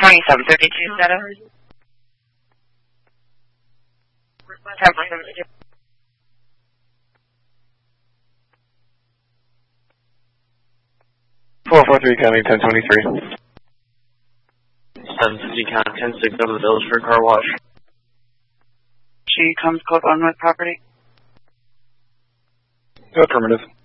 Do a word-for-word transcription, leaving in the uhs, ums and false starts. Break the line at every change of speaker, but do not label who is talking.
twenty-seven thirty-two, Zeta. ten percent.
four four three County, ten twenty-three.
seven fifty County, ten six over the village for car wash.
She comes close on with property.
Affirmative.